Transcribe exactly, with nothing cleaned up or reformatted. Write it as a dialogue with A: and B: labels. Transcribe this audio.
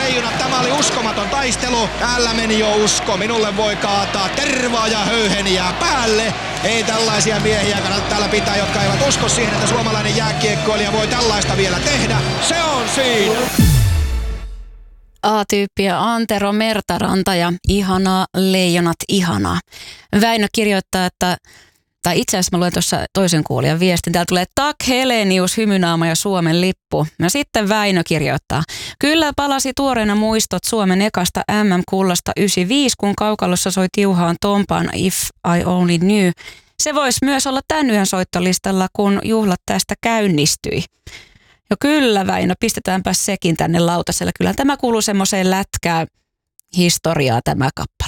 A: Leijonat, tämä oli uskomaton taistelu. Täällä meni jo usko. Minulle voi kaataa tervaa ja höyheniä päälle. Ei tällaisia miehiä kannata täällä pitää, jotka eivät usko siihen, että suomalainen jääkiekkoilija voi tällaista vielä tehdä. Se on siinä!
B: A-tyyppiä Antero Mertaranta ja ihanaa Leijonat, ihanaa. Väinö kirjoittaa, että tai itse asiassa mä luen tuossa toisen kuulijan viestin. Täällä tulee Tak Helenius, hymynaama ja Suomen lippu. Ja sitten Väinö kirjoittaa. Kyllä palasi tuoreena muistot Suomen ekasta M M-kullasta yhdeksänkymmentäviisi, kun kaukalossa soi tiuhaan Tompaan If I Only Knew. Se voisi myös olla tämän yhden soittolistalla, kun juhlat tästä käynnistyi. Jo kyllä Väinö, pistetäänpä sekin tänne lautaselle. Kyllä tämä kuuluu semmoiseen lätkään historiaa tämä kappale.